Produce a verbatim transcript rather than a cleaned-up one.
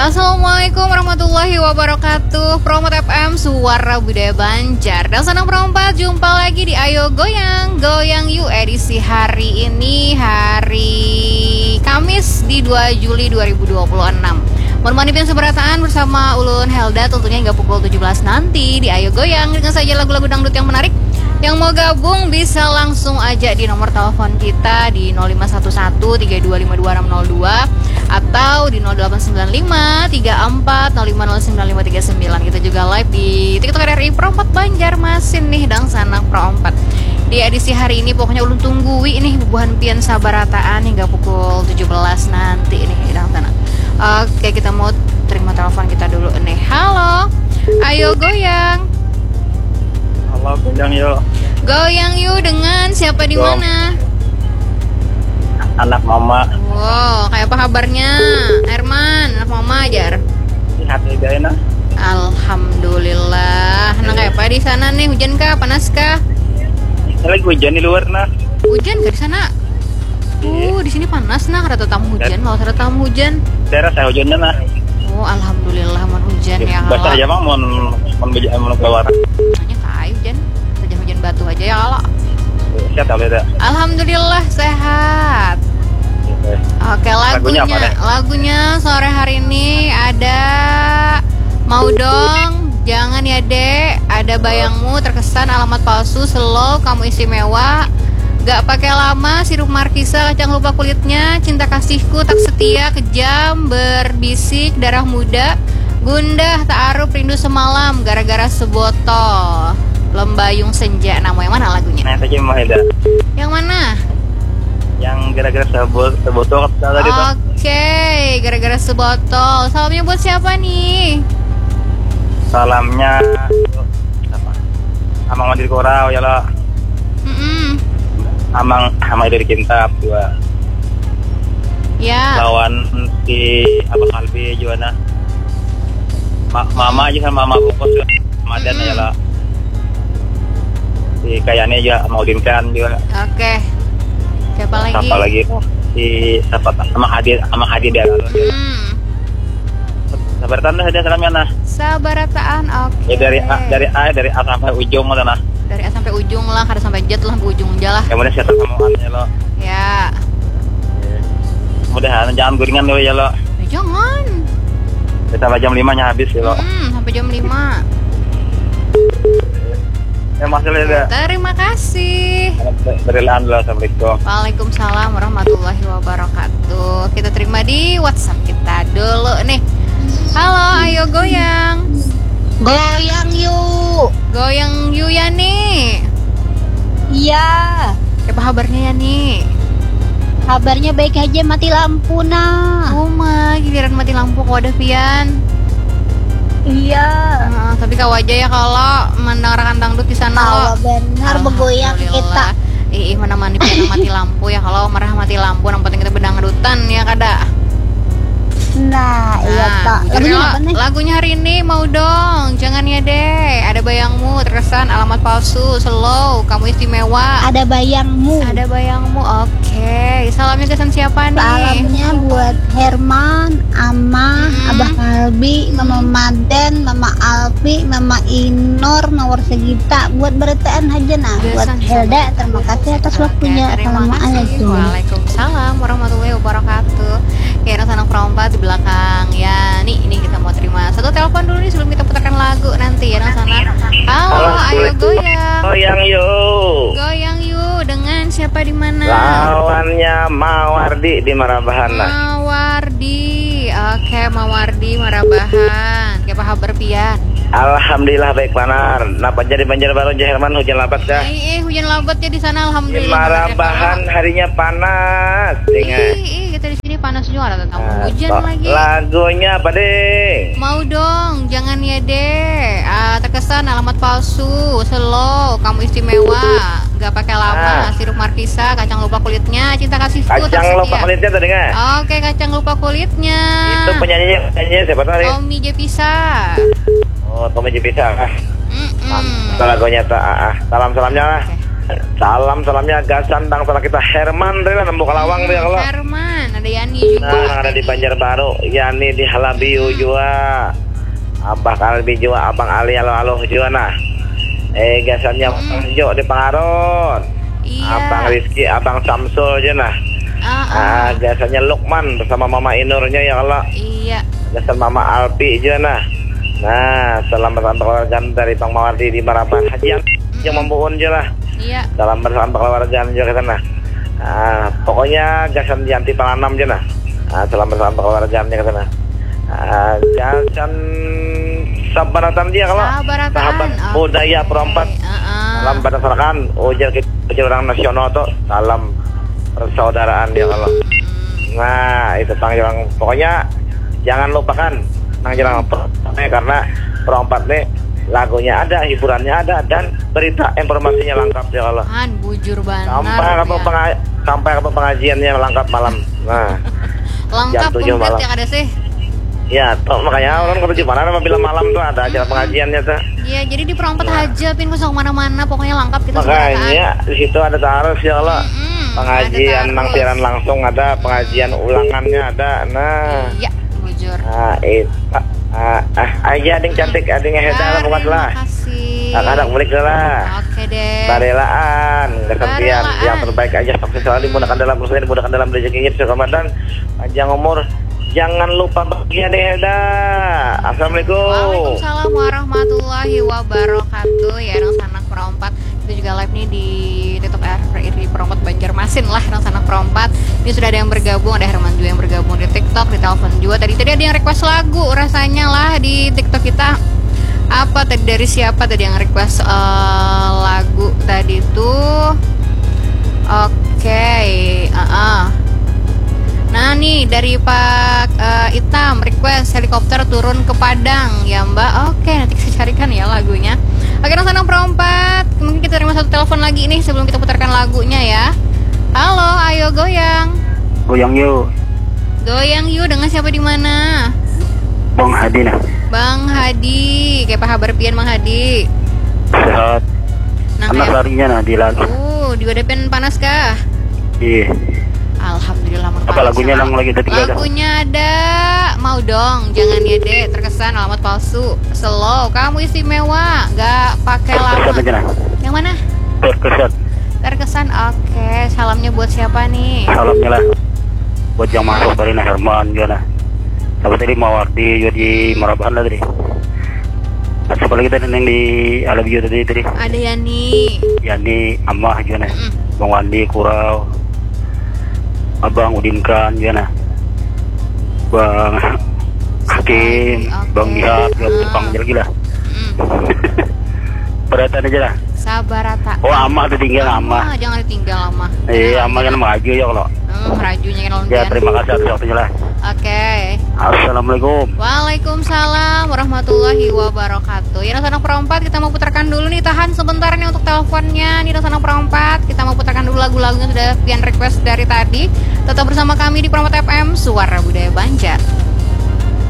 Assalamualaikum warahmatullahi wabarakatuh. Promot F M, Suara Budaya Banjar. Dan senang perompat, jumpa lagi di Ayo Goyang Goyang You edisi hari ini, hari Kamis di dua Juli dua ribu dua puluh enam. Menemani pian seberataan bersama Ulun Helda tentunya hingga pukul tujuh belas nanti di Ayo Goyang. Dengan saja lagu-lagu dangdut yang menarik. Yang mau gabung bisa langsung aja di nomor telepon kita di nol lima satu satu tiga dua lima dua enam nol dua atau di nol delapan sembilan lima tiga empat nol lima nol sembilan lima tiga sembilan. Kita juga live di TikTok R I Perompat Banjarmasin nih dang sanak perompat. Di edisi hari ini pokoknya ulun tungguin nih bubuhan pian sabarataan hingga pukul tujuh belas nanti nih dang sana. Oke, kita mau terima telepon kita dulu nih. Halo. Ayo goyang. Halo, goyang yuk. Goyang yuk dengan siapa di mana? Anak mama. Wow, kayak apa kabarnya? Herman, anak mama ajar. Sehat juga enak. Alhamdulillah. Nah, kayak apa di sana nih? Hujan kah? Panas kah? Ini lagi hujan di luar nah. Hujan kah di sana? Uh, di sini panas nah, karena tamu hujan, mau ada tamu hujan. Daerah saya hujannya nah. Oh, alhamdulillah mon hujan ya kalau. Basah aja mah mon mon bija mon keluar. Nanya kai hujan. Saja hujan batu aja ya kalau. Sehat ya. Alhamdulillah sehat. Oke, lagunya lagunya, lagunya sore hari ini ada Mau Dong, Jangan Ya Dek, Ada Bayangmu, Terkesan, Alamat Palsu, Slow, Kamu Istimewa, Gak Pakai Lama, Sirup Markisa, Kacang Lupa Kulitnya, Cinta Kasihku, Tak Setia, Kejam, Berbisik, Darah Muda, Gundah, Ta'aruf, Rindu Semalam, Gara-Gara Sebotol, Lembayung Senja. Nama yang mana lagunya? Nah, saja mah ada. Yang mana? Yang gara-gara sebotol sebotol tadi tuh. Oke, gara-gara sebotol. Salamnya buat siapa nih? Salamnya apa? Amang Mandir Korau ya lo. Mm-mm. Amang Amang dari Kintab juga. Ya. Lawan si Abang Albi juga nah. Ma mama aja sama mama bungkus juga. Madan ya lo. Si kayaknya juga mau dinkan juga. Oke. Siapa lagi? Siapa lagi? Si siapa? Sama Hadi, sama Hadi dia lalu. Hmm. Sabaratan dah dia salamnya nah. Sabarataan, oke. Ya dari A, dari A dari A sampai ujung lah nah. Dari A sampai ujung lah, kada sampai jet lah, sampai ujung aja lah. Kemudian siapa kamu annya lo? Ya. Mudah jangan guringan lo ya lo. Ya, jangan. Sampai jam lima nya habis ya lo. Hmm, sampai jam lima. Ya masih ada. Terima kasih. Berilaan dulu. Assalamualaikum. Waalaikumsalam warahmatullahi wabarakatuh. Kita terima di WhatsApp kita dulu nih. Halo, ayo goyang. Goyang yuk. Goyang yuk ya nih. Iya. Apa kabarnya ya nih? Kabarnya baik aja, mati lampu nah. Oh mah, giliran mati lampu kok ada Pian. Iya. Uh, tapi kau aja ya kalau mendengarkan dangdut di sana. Kalau benar begoyang kita. Ih, mana mandi mati lampu ya, kalau marah mati lampu, yang penting kita berdangdutan ya kada. Nah, iya Pak. Lagunya apa nih? Lagunya hari ini Mau Dong, Jangan Ya Dek, Ada Bayangmu, Terkesan, Alamat Palsu, Slow, Kamu Istimewa, Ada Bayangmu. Ada Bayangmu. Oke, salamnya kesan siapa nih? Salamnya buat Herman, Ama, hmm. Abah Kalbi, Mama Maden, Mama Alfi, Mama Inor, Mawar Segita. Buat beritaan aja nah. Buat Helda, terima kasih atas waktunya. Assalamualaikum. Waalaikumsalam warahmatullahi wabarakatuh. Kira sanang perompat di belakang ya. Nih, ini kita mau terima satu telepon dulu nih sebelum kita putarkan lagu nanti ya sana. Halo, ayo goyang. Goyang yuk. Goyang yuk dengan siapa di mana? Lawannya Mawardi di Marabahan. Mawardi. Oke, Mawardi Marabahan. Kayak apa kabar Pian? Alhamdulillah baik panar. Napa jadi Banjarbaru Herman hujan lebat kah? Ih, ih, hujan lebatnya di sana alhamdulillah. Di Marabahan harinya panas. Ih, ih, kita di sini panas juga ada tentang nah, hujan lagi. Lagunya apa deh? Mau Dong, Jangan Ya Dek, uh, Terkesan, Alamat Palsu, Slow, Kamu Istimewa, Gak Pakai Lama, ah. Sirup Markisa, Kacang Lupa Kulitnya, Cinta Kasihku, Kacang Lupa Kulitnya tadi nggak? Oke, Kacang Lupa Kulitnya. Itu penyanyinya, penyanyinya siapa tadi? Tommy Jepisa. Oh, Tommy Jepisa. Mm -mm. Lagunya tak. Ah, salam salamnya lah. Salam salamnya gasan tang salah kita Herman Rela nemu Kalawang Hmm, ya kalau. Herman, ada Yani juga. Nah, ada di Banjarbaru, Yani di Halabiu juga. Abah Kalbi juga, Abang Ali halo halo juga nah. Eh gasannya Bang Jo di Pangaron. Iya. Abang Rizky, Abang Samsul aja nah. Ah, ah. Ah, gasannya Lukman bersama Mama Inurnya ya Allah. Iya. Gasan Mama Alpi juga nah. Nah, selamat keluarga dari Bang Mawardi di Maraban Hajian yang membuun aja lah. Iya. Dalam bersama keluarga juga ke sana. Ah, pokoknya gasan Janti Palanam aja nah. Ah, selamat bersama keluarganya ke sana. Ah, gasan Sabaratan dia kalau Sabaratan. sahabat Oke. budaya perempat. Uh-uh. Salam berdasarkan ujar kita orang nasional tuh salam persaudaraan dia kalau. Nah, itu panggilan pokoknya jangan lupakan panggilan karena perempat nih lagunya ada, hiburannya ada dan berita informasinya lengkap ya Allah. Han, bujur benar. Sampai apa ya. penga sampai apa pengajiannya lengkap malam. Nah, Lengkap jam tujuh komplit malam. yang ada sih. ya toh makanya orang kerja mana apabila malam tuh ada acara pengajiannya tuh. Iya, jadi di perompat aja, pin usah kemana-mana, pokoknya lengkap kita Makanya di situ ada taruh ya Allah. Mm-mm, Pengajian ada nang tarus. siaran langsung ada, pengajian ulangannya ada. Nah, Iya, bujur. nah itu ah, ah aja ading cantik ading hedah lah bukan lah. Terima kasih. Tak ada balik lah. Oke deh. Barelaan, kesempian Barelaan. yang terbaik aja sukses selalu dimudahkan dalam urusan dimudahkan dalam rezekinya di Ramadan panjang umur. Jangan lupa bahagia deh dah. Assalamualaikum. Waalaikumsalam warahmatullahi wabarakatuh. Ya, Rang Sanak Perompat itu juga live nih di TikTok R di Perompat Banjarmasin lah, Rang Sanak Perompat. Ini sudah ada yang bergabung, ada Herman juga yang bergabung di TikTok, di telepon juga. Tadi tadi ada yang request lagu rasanya lah di TikTok kita. Apa tadi dari siapa tadi yang request eh, lagu tadi tuh? Oke, uh-uh. Nah nih dari Pak uh, Itam request helikopter turun ke Padang ya Mbak. Oke, nanti saya carikan ya lagunya. Oke, Rang Sanak Perompat, mungkin kita terima satu telepon lagi nih sebelum kita putarkan lagunya ya. Halo, ayo goyang. Goyang yuk. Goyang yuk, dengan siapa di mana? Bang Hadi nah. Bang Hadi, kayak apa kabar pian Bang Hadi? Sehat. Nah, Anak kayak- larinya nah di lagu. Uh, di Wadepen panas kah? Iya. Alhamdulillah Apa lagunya yang lagi ada tiga dah? Lagunya ada. Mau dong, jangan ya deh. Terkesan alamat palsu. Slow, kamu istimewa. Gak pakai Terkesan lama. aja nah. Yang mana? Terkesan. Terkesan. Oke, salamnya buat siapa nih? Salamnya lah. Buat yang masuk dari nah Herman juga nah. Tapi tadi Mawardi juga di Marabahan lah tadi. Ada siapa lagi tadi yang di Alabiu tadi tadi? Ada Yani. Yani Amah juga nah. Mm. Bang Wandi Kurau. Abang Udinkan juga nah. Bang Hakim, Oke. Bang Nihat, juga Ah. tukang lagi lah. Mm. Perhatian aja lah. Sabarata. Oh Amah tuh tinggal Amah. Ah, jangan ditinggal Amah. Iya Amah kan maju ya kalau. Hmm, rajunya kan Ya terima kasih atas waktunya lah. Oke. Assalamualaikum. Waalaikumsalam warahmatullahi wabarakatuh. Ya, Rang Sanak Perompat, kita mau putarkan dulu nih, tahan sebentar nih untuk teleponnya nih Rang Sanak Perompat. Kita mau putarkan dulu lagu-lagunya sudah pian request dari tadi. Tetap bersama kami di Perompat F M, Suara Budaya Banjar.